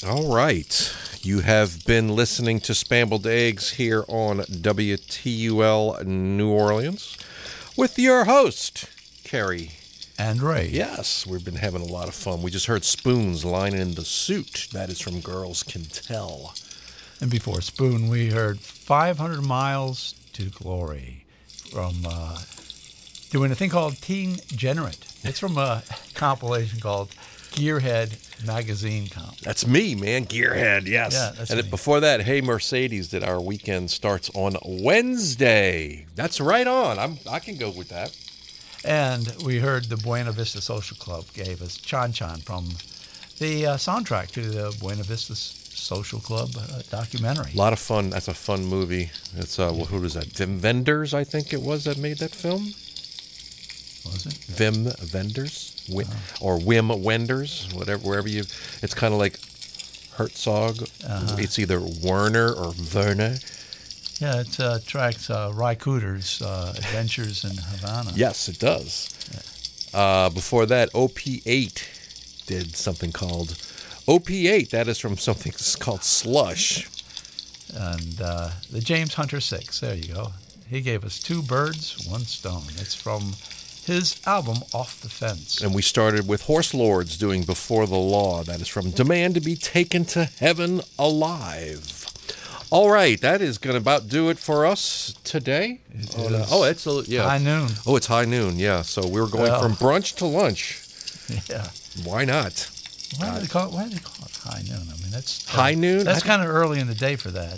All right. You have been listening to Spambled Eggs here on WTUL New Orleans with your host, Kerry and Ray. Yes, we've been having a lot of fun. We just heard Spoons lining in the suit. That is from Girls Can Tell. And before Spoon, we heard 500 Miles to Glory from doing a thing called Teen Generate. It's from a compilation called Gearhead Magazine Comp. That's me, man. Gearhead, yes. Yeah, that's and me. Before that, Hey Mercedes, that our weekend starts on Wednesday. That's right on. I can go with that. And we heard the Buena Vista Social Club gave us Chan Chan from the soundtrack to the Buena Vista Social Club documentary. A lot of fun. That's a fun movie. It's who was that? Vim Vendors, I think it was, that made that film. Was it? Vim Vendors, or Wim Wenders, wherever you. It's kind of like Herzog. Uh-huh. It's either Werner or Werner. Yeah, it tracks Ry Cooder's adventures in Havana. Yes, it does. Yeah. Before that, OP8 did something called OP8. That is from something called Slush. And the James Hunter 6. There you go. He gave us Two Birds, One Stone. It's from his album Off the Fence. And we started with Horse Lords doing Before the Law. That is from Demand to Be Taken to Heaven Alive. All right, that is going to about do it for us today. It's high noon. Oh, it's high noon, yeah. So we're going from brunch to lunch. Yeah. Why not? Why do they call it high noon? I mean, that's high noon. That's kind of early in the day for that.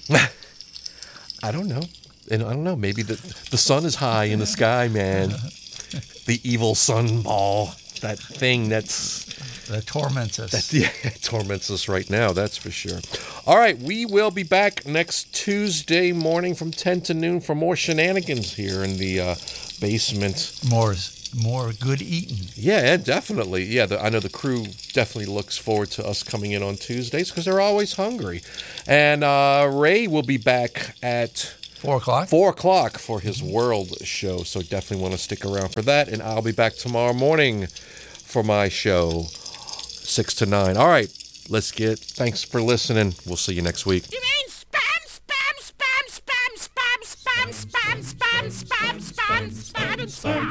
I don't know. And I don't know. Maybe the sun is high in the sky, man. The evil sun ball, that thing that torments us. It torments us right now, that's for sure. All right, we will be back next Tuesday morning from 10 to noon for more shenanigans here in the basement. More good eating. Yeah, definitely. Yeah, I know the crew definitely looks forward to us coming in on Tuesdays because they're always hungry. And Ray will be back at 4 o'clock? 4 o'clock for his World show, so definitely want to stick around for that. And I'll be back tomorrow morning for my show, 6 to 9. All right, thanks for listening. We'll see you next week.